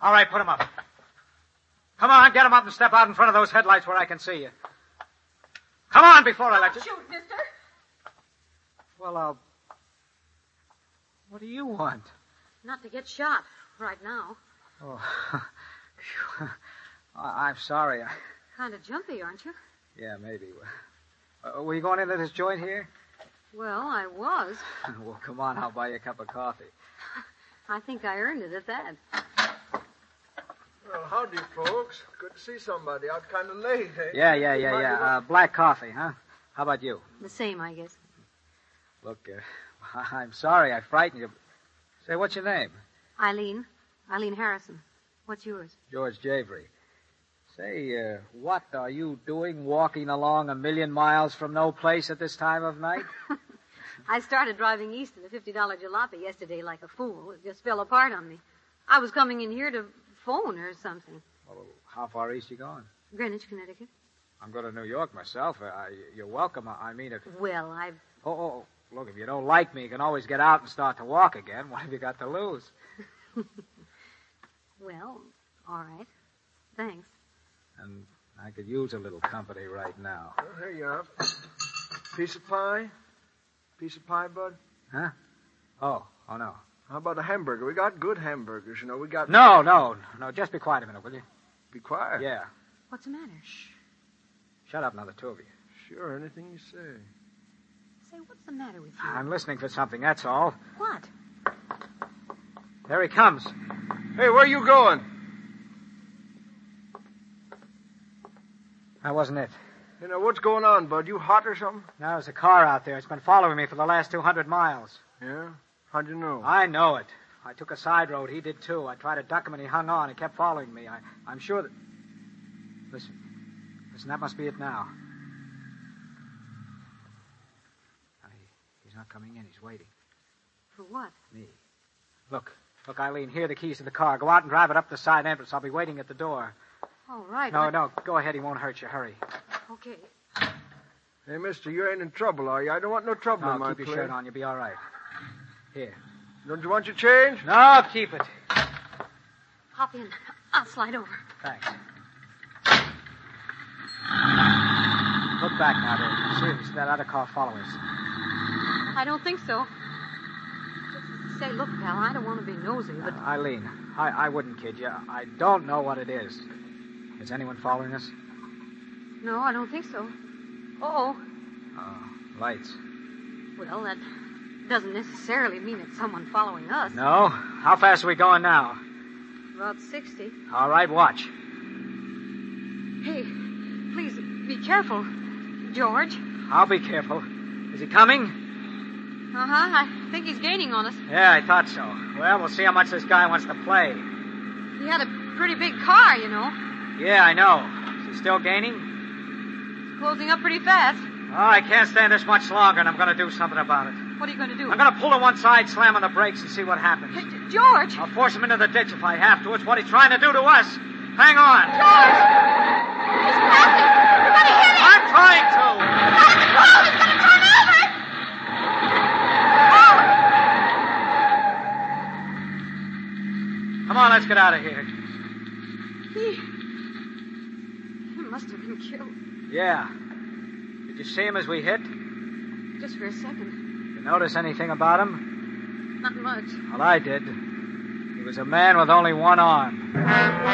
All right, put him up. Come on, get him up and step out in front of those headlights where I can see you. Come on before I let you... Shoot, mister. Well, what do you want? Not to get shot right now. Oh, I'm sorry. Kind of jumpy, aren't you? Yeah, maybe. Were you going into this joint here? Well, I was. Well, come on, I'll buy you a cup of coffee. I think I earned it at that. Well, howdy, folks. Good to see somebody out kind of late, eh? Yeah. Black coffee, huh? How about you? The same, I guess. Look, I'm sorry I frightened you. Say, what's your name? Eileen Harrison. What's yours? George Javery. Say, what are you doing walking along 1,000,000 miles from no place at this time of night? I started driving east in a $50 jalopy yesterday like a fool. It just fell apart on me. I was coming in here to phone or something. Well, how far east you going? Greenwich, Connecticut. I'm going to New York myself. You're welcome. I mean it. Well, I've... Oh, look, if you don't like me, you can always get out and start to walk again. What have you got to lose? Well, all right. Thanks. And I could use a little company right now. Well, here you are. Piece of pie? Piece of pie, bud? Huh? Oh, no. How about a hamburger? We got good hamburgers, you know. We got... No. Just be quiet a minute, will you? Be quiet? Yeah. What's the matter? Shh. Shut up now, the two of you. Sure, anything you say. Say, what's the matter with you? I'm listening for something, that's all. What? There he comes. Hey, where are you going? That wasn't it. You know, what's going on, bud? You hot or something? Now, there's a car out there. It's been following me for the last 200 miles. Yeah? How'd you know? I know it. I took a side road. He did, too. I tried to duck him, and he hung on. He kept following me. I'm sure that... Listen, that must be it now. He's not coming in. He's waiting. For what? Me. Look, Eileen, here are the keys to the car. Go out and drive it up the side entrance. I'll be waiting at the door. All right. No, go ahead. He won't hurt you. Hurry. Okay. Hey, mister, you ain't in trouble, are you? I don't want no trouble in my keep your shirt on. You'll be all right. Here. Don't you want your change? No, keep it. Hop in. I'll slide over. Thanks. Look back now, there. See that other car follow us. I don't think so. Just say, look, pal, I don't want to be nosy, but... Eileen, I wouldn't kid you. I don't know what it is. Is anyone following us? No, I don't think so. Uh-oh. Lights. Well, that doesn't necessarily mean it's someone following us. No? How fast are we going now? About 60. All right, watch. Hey, please, be careful, George. I'll be careful. Is he coming? Uh-huh, I think he's gaining on us. Yeah, I thought so. Well, we'll see how much this guy wants to play. He had a pretty big car, you know. Yeah, I know. Is he still gaining? It's closing up pretty fast. Oh, I can't stand this much longer, and I'm going to do something about it. What are you going to do? I'm going to pull to one side, slam on the brakes, and see what happens. Hey, George! I'll force him into the ditch if I have to. It's what he's trying to do to us. Hang on. George! He's passing! You're going to hit him! I'm trying to! Out of control! He's going to turn over! Come on, let's get out of here. He must have been killed. Yeah. Did you see him as we hit? Just for a second. You notice anything about him? Not much. Well, I did. He was a man with only one arm.